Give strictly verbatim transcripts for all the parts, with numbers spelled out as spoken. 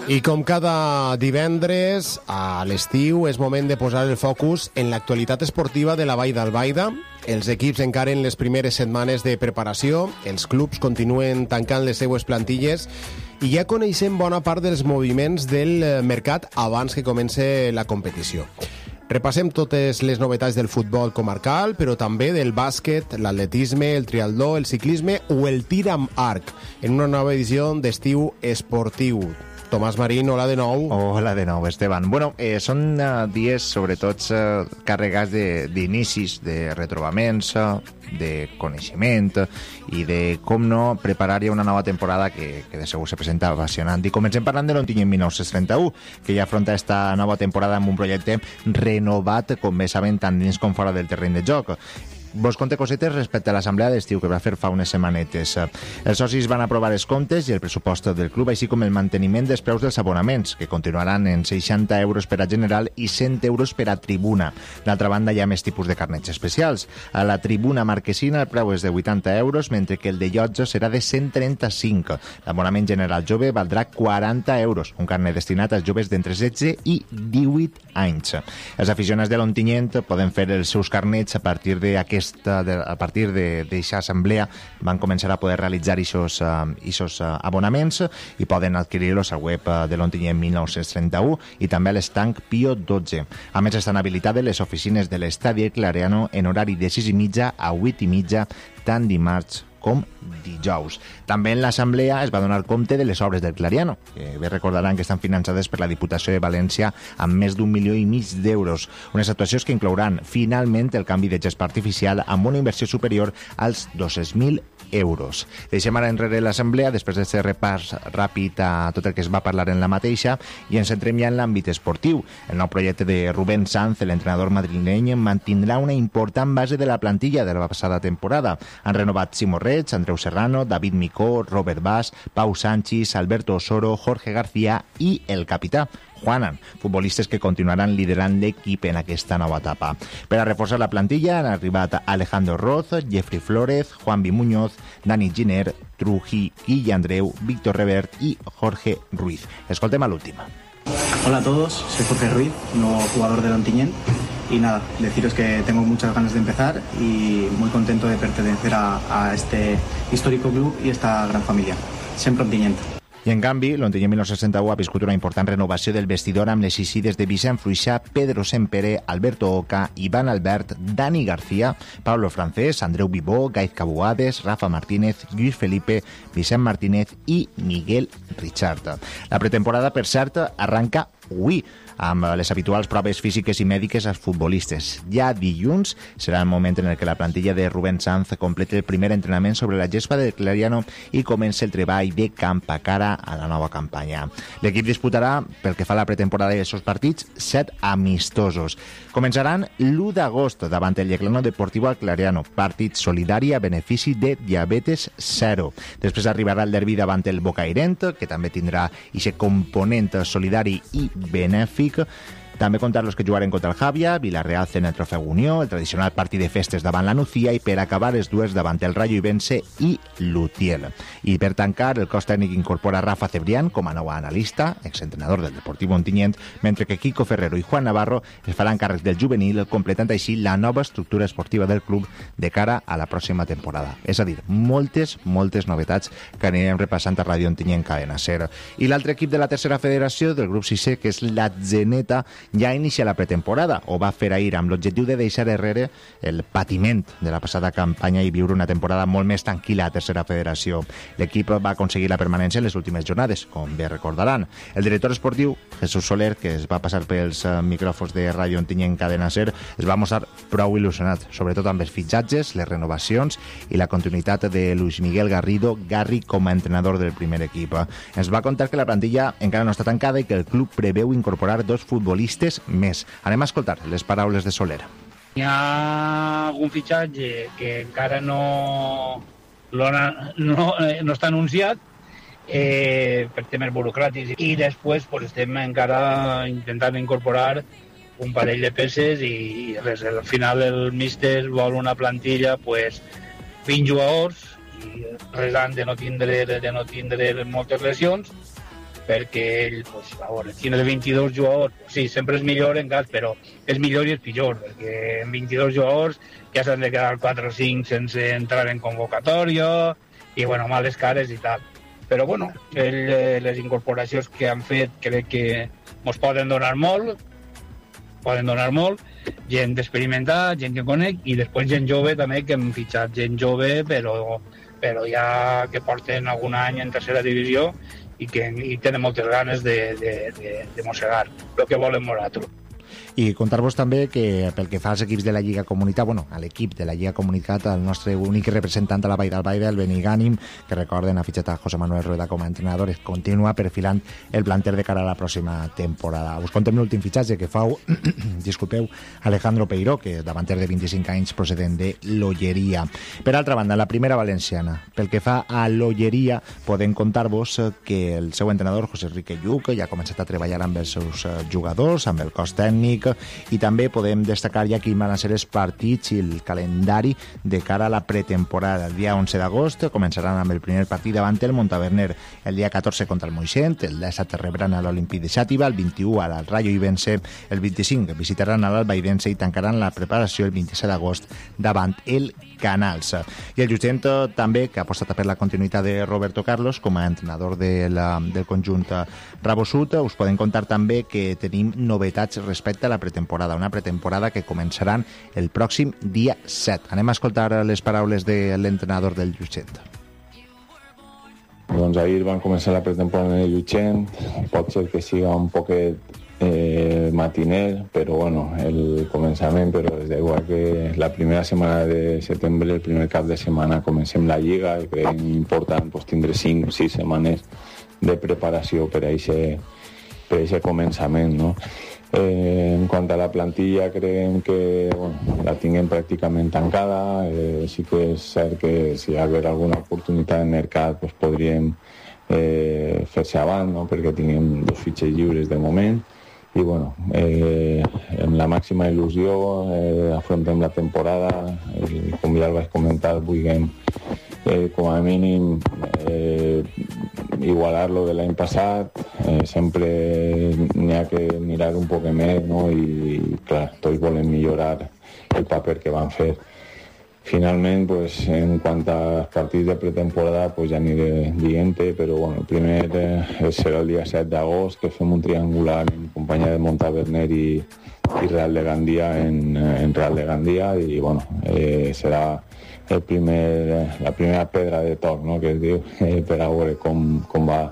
I com cada divendres a l'estiu és moment de posar el focus en l'actualitat esportiva de la Vall d'Albaida. Els equips encaren les primeres setmanes de preparació, els clubs continuen tancant les seues plantilles i ja coneixem bona part dels moviments del mercat abans que comence la competició. Repassem totes les novetats del futbol comarcal, però també del bàsquet, l'atletisme, el triatló, el ciclisme o el tir amb arc, en una nova edició d'Estiu Esportiu. Tomàs Marín, hola de nou. Hola de nou, Esteban. Bueno, eh, són uh, dies sobretot uh, carregats d'inicis, de, de retrobaments, uh, de coneixement uh, i de, com no, preparar ja una nova temporada que, que de segur se presenta apassionant. I comencem parlant de l'Ontinyent mil nou-cents trenta-u, que ja afronta esta nova temporada amb un projecte renovat, com bé saben, tant dins com fora del terreny de joc. Vos conté cosetes respecte a l'assemblea d'estiu que va fer fa unes setmanetes. Els socis van aprovar els comptes i el pressupost del club, així com el manteniment dels preus dels abonaments, que continuaran en seixanta euros per a general i cent euros per a tribuna. D'altra banda, hi ha més tipus de carnets especials. A la tribuna marquesina el preu és de vuitanta euros, mentre que el de llotja serà de cent trenta-cinc. L'abonament general jove valdrà quaranta euros, un carnet destinat als joves d'entre setze i divuit anys. Els aficionats de l'Ontinyent poden fer els seus carnets a partir d'aquest a partir d'aquesta assemblea van començar a poder realitzar aquests uh, abonaments i poden adquirir-los al web de l'Ontinyent mil nou-cents trenta-u i també a l'estanc Pio dotze. A més, estan habilitades les oficines de l'Estadi Clariano en horari de sis i mitja a vuit i mitja, tant dimarts com dijous. També en l'assemblea es va donar compte de les obres del Clariano, que bé recordaran que estan finançades per la Diputació de València amb més d'un milió i mig d'euros. Unes actuacions que inclouran finalment el canvi de gespa artificial amb una inversió superior als dos-cents mil euros. Deixem ara enrere l'assemblea després d'aquest repàs ràpid a tot el que es va parlar en la mateixa i ens centrem ja en l'àmbit esportiu. El nou projecte de Rubén Sanz, l'entrenador madrileny, mantindrà una important base de la plantilla de la passada temporada. Han renovat Simó Reig, Andreu Serrano, David Micó, Robert Bas, Pau Sánchez, Alberto Osoro, Jorge García i el capità Juanan, futbolistes que continuaran liderant l'equip en aquesta nova etapa. Per a reforçar la plantilla han arribat Alejandro Roz, Jeffrey Flórez, Juanvi Muñoz, Dani Giner, Truji, Guille Andreu, Víctor Revert y Jorge Ruiz. Escoltem a l'última. Hola a todos, soy Jorge Ruiz, nuevo jugador del Ontinyent. Y nada, deciros que tengo muchas ganas de empezar y muy contento de pertenecer a, a este histórico club y esta gran familia. Sempre Ontinyent. I en canvi, l'Ontinyent mil nou-cents trenta-u ha viscut una important renovació del vestidor amb les eixides de Vicent Fluixà, Pedro Sempere, Alberto Oca, Iván Albert, Dani García, Pablo Francés, Andreu Vivó, Gaiz Cabuades, Rafa Martínez, Lluís Felipe, Vicent Martínez i Miguel Richard. La pretemporada, per cert, arranca avui, amb les habituals proves físiques i mèdiques als futbolistes. Ja dilluns serà el moment en el que la plantilla de Rubén Sanz completi el primer entrenament sobre la gespa del Clariano i comença el treball de camp a cara a la nova campanya. L'equip disputarà, pel que fa a la pretemporada i els seus partits, set amistosos. Començaran l'u d'agost davant el Yeclano Deportivo al Clariano, partit solidari a benefici de Diabetes Zero. Després arribarà el derbi davant el Bocairent, que també tindrà aquest component solidari i benèfic. També comptar los que jugaren contra el Javia, Villarreal en el Trofeu Unió, el tradicional partit de festes davant la Nucía i per acabar els duels davant el Rayo Ibense i l'Utiel. I per tancar, el cos tècnic incorpora Rafa Cebrián com a nou analista, exentrenador del Deportivo Ontinyent, mentre que Kiko Ferrero i Juan Navarro es faran càrrec del juvenil, completant així la nova estructura esportiva del club de cara a la pròxima temporada. És a dir, moltes, moltes novetats que anirem repassant a Ràdio Ontinyent Cadena Ser. I l'altre equip de la tercera federació, del grup sisè, que és l'Atzeneta, ja inicia la pretemporada, o va fer ahir amb l'objectiu de deixar enrere el patiment de la passada campanya i viure una temporada molt més tranquil·la a tercera federació. L'equip va aconseguir la permanència en les últimes jornades, com bé recordaran. El director esportiu, Jesús Soler, que es va passar pels micròfons de Ràdio Ontinyent Cadena Ser, es va mostrar prou il·lusionat, sobretot amb els fitxatges, les renovacions i la continuïtat de Luis Miguel Garrido, Garri com a entrenador del primer equip. Ens va contar que la plantilla encara no està tancada i que el club preveu incorporar dos futbolistes més. Anem a escoltar les paraules de Soler. Hi ha algun fitxatge que encara no, no, no, no està anunciat eh, per temes burocràtics i després pues, estem encara intentant incorporar un parell de peces i res, al final el míster vol una plantilla pues, vint jugadors i resant de no tindre, de no tindre moltes lesions perquè ell, pues, a veure, si no de vint-i-dos jugadors, pues, sí, sempre és millor en cas, però és millor i és pitjor, perquè en vint-i-dos jugadors ja s'han de quedar quatre o cinc sense entrar en convocatòria, i, bueno, males cares i tal. Però, bueno, ell, eh, les incorporacions que han fet crec que ens poden donar molt, poden donar molt, gent d'experimentar, gent que conec, i després gent jove també, que hem fitxat gent jove, però, però ja que porten algun any en tercera divisió i que i tenen moltes ganes de, de, de, de mossegar el que volem nosaltres. I contar-vos també que pel que fa als equips de la Lliga Comunitat, bueno, a l'equip de la Lliga Comunitat, el nostre únic representant a la Vall d'Albaida, el Benigànim, que recorden ha fitxat a José Manuel Rueda com a entrenador, continua perfilant el planter de cara a la pròxima temporada. Us contem l'últim fitxatge que fau, disculpeu, Alejandro Peiró, que davanter de vint-i-cinc anys procedent de l'Olleria. Per altra banda, la primera valenciana. Pel que fa a l'Olleria, podem contar-vos que el seu entrenador, José Enrique Lluc, ja ha començat a treballar amb els seus jugadors, amb el cos tècnic, i també podem destacar ja quins van ser els partits i el calendari de cara a la pretemporada. El dia onze d'agost començaran amb el primer partit davant el Montaverner, el dia catorze contra el Moixent, el disset rebran a l'Olimpí de Xàtiva, el vint-i-u al Rayo Ibense, el vint-i-cinc visitaran a l'Albaidense i tancaran la preparació el vint-i-set d'agost davant el Canals. I el Jugent també, que ha apostat per la continuïtat de Roberto Carlos com a entrenador de la, del conjunt Rabosut, us podem contar també que tenim novetats respecte a la pretemporada, una pretemporada que començaran el pròxim dia set. Anem a escoltar les paraules de l'entrenador del Jugent. Doncs ahir van començar la pretemporada en el Jugent, pot ser que siga un poquet eh, matiner, però bueno, el començament, però és igual que la primera setmana de setembre, el primer cap de setmana comencem la Lliga i creiem important pues, tindre cinc o sis setmanes de preparació per a aquest començament, no? Eh, en quant a la plantilla, creiem que bueno, la tinguem pràcticament tancada. Eh, sí que és cert que si hi ha alguna oportunitat de mercat pues, podríem eh, fer-se avant, no? Perquè tinguem dos fitxers lliures de moment. I bueno, eh, amb la màxima il·lusió eh, afrontem la temporada. Eh, com ja el vaig comentar, vulguem eh, com a mínim eh, igualar-lo de l'any passat. Eh, sempre n'hi ha que mirar un poc més, no? I, i clar, tots volem millorar el paper que van fer. Finalment, pues, en quant als partits de pretemporada, pues, ja aniré dient-te, però bueno, el primer eh, serà el dia set d'agost, que fem un triangular en companyia de Montaverner i, i Real de Gandia en, en Real de Gandia, i bueno, eh, serà el primer, la primera pedra de toc, no?, que es diu, eh, per a veure com, com va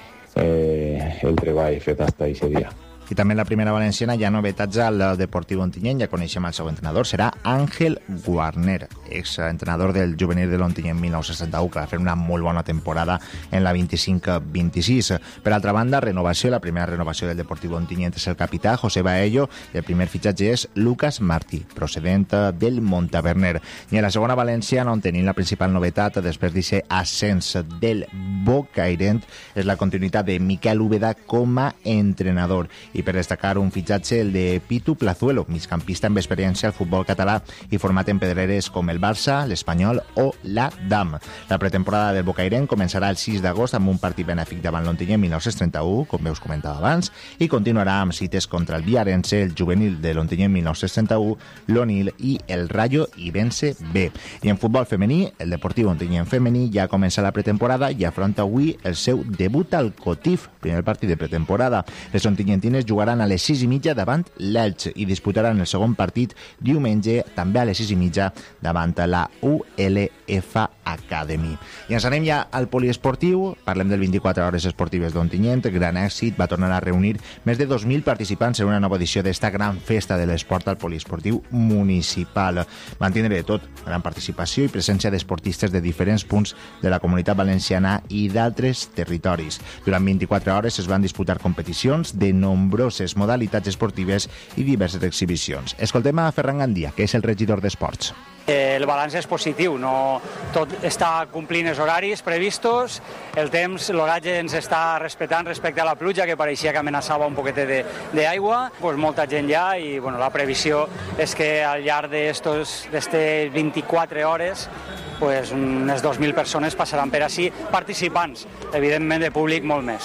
eh, el treball fet fins a aquest dia. I també en la primera valenciana hi ha novetats al Deportiu Ontinyent, ja coneixem el seu entrenador, serà Àngel Guarner, exentrenador del juvenil de l'Ontinyent mil nou-cents setanta-u, que va fer una molt bona temporada en la vint-i-cinc vint-i-sis. Per altra banda, renovació, la primera renovació del Deportiu Ontinyent és el capità, José Baello, i el primer fitxatge és Lucas Martí, procedent del Montaverner. I en la segona valenciana, on tenim la principal novetat després d'aquest ascens del Bocairent, és la continuïtat de Miquel Úbeda com a entrenador. I per destacar un fitxatge, el de Pitu Plazuelo, migcampista amb experiència al futbol català i format en pedreres com el Barça, l'Espanyol o la D A M. La pretemporada del Bocairent començarà el sis d'agost amb un partit benèfic davant l'Ontinyent mil nou-cents trenta-u, com veus comentava abans, i continuarà amb cites contra el Viarense, el juvenil de l'Ontinyent mil nou-cents trenta-u, l'Onil i el Rayo Ibense B. I en futbol femení, el Deportiu Ontinyent femení ja comença la pretemporada i afronta avui el seu debut al Cotif, primer partit de pretemporada. Les ontinyentines jugaran a les sis i mitja davant l'Elx i disputaran el segon partit diumenge també a les sis i mitja davant la U L F Academy. I ens anem ja al poliesportiu, parlem del vint-i-quatre hores esportives d'Ontinyent, gran èxit, va tornar a reunir més de dos mil participants en una nova edició d'esta gran festa de l'esport al poliesportiu municipal. Van tindre de tot, gran participació i presència d'esportistes de diferents punts de la comunitat valenciana i d'altres territoris. Durant vint-i-quatre hores es van disputar competicions de nombroses modalitats esportives i diverses exhibicions. Escoltem a Ferran Gandia, que és el regidor d'Esports. El balanç és positiu, no tot està complint els horaris previstos, el temps, l'horatge ens està respectant respecte a la pluja, que pareixia que amenaçava un poquet d'aigua, pues molta gent ja, i bueno, la previsió és que al llarg d'aquestes vint-i-quatre hores pues, unes dos mil persones passaran per així, participants, evidentment de públic molt més.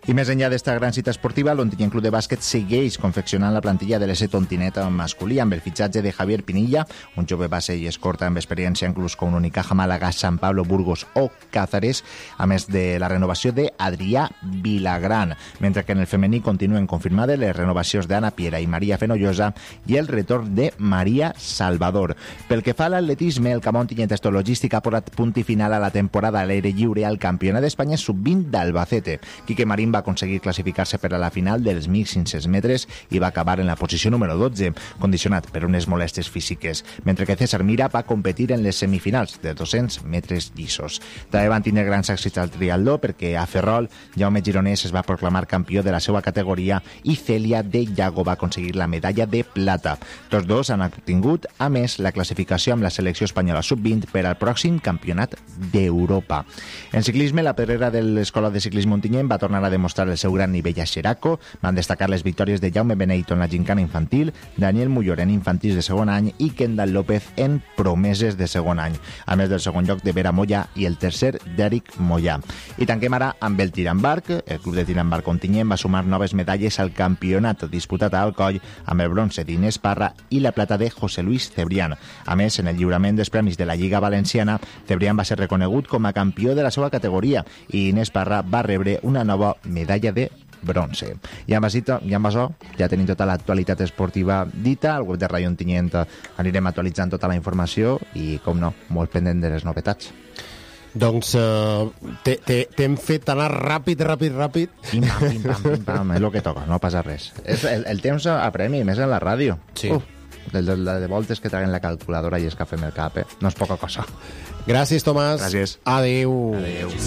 I més enllà d'esta gran cita esportiva, l'Ontinyent Club de Bàsquet segueix confeccionant la plantilla de l'S Tontinet masculí amb el fitxatge de Javier Pinilla, un jove base i escorta amb experiència en clubs com Unicaja, Màlaga, San Pablo, Burgos o Cáceres, a més de la renovació d'Adrià Vilagran, mentre que en el femení continuen confirmades les renovacions d'Anna Piera i Maria Fenollosa i el retorn de Maria Salvador. Pel que fa a l'atletisme, el Camp Ontinyent Estologístic ha posat punt i final a la temporada a l'aire lliure al Campionat d'Espanya sub vint d'Albacete. Quique Marín va aconseguir classificar-se per a la final dels mil cinc-cents metres i va acabar en la posició número dotze, condicionat per unes molèsties físiques, mentre que César Mira va competir en les semifinals de dos-cents metres llisos. També van tenir grans èxits al triatló perquè a Ferrol Jaume Gironès es va proclamar campió de la seva categoria i Cèlia de Llago va aconseguir la medalla de plata. Tots dos han obtingut, a més, la classificació amb la selecció espanyola sub vint per al pròxim Campionat d'Europa. En ciclisme, la pedrera de l'Escola de Ciclisme Ontinyent va tornar a demostrar el seu gran nivell a Xeraco. Van destacar les victòries de Jaume Beneito en la gincana infantil, Daniel Mullor en infantils de segon any i Kendall López en promeses de segon any, a més del segon lloc de Vera Moya i el tercer d'Eric Moya. I tanquem ara amb el tir amb arc. El club de tir amb arc Ontinyent va sumar noves medalles al campionat disputat a Alcoi amb el bronze d'Inés Parra i la plata de José Luis Cebrián. A més, en el lliurament dels premis de la Lliga Valenciana, Cebrián va ser reconegut com a campió de la seva categoria i Inés Parra va rebre una nova medalla de bronze. I amb això, i amb això ja tenim tota l'actualitat esportiva dita. Al web de Ràdio Ontinyent anirem actualitzant tota la informació i, com no, molt pendent de les novetats. Doncs uh, t'hem fet anar ràpid, ràpid, ràpid. Pim, pam, pim, pam, pim, pam, és el que toca, no passa res. És el, el temps apremi, més en la ràdio. Sí. Uf, de, de, de voltes que traguen la calculadora i es que fem el cap, eh? No és poca cosa. Gràcies, Tomàs. Gràcies. Adéu. Adéu.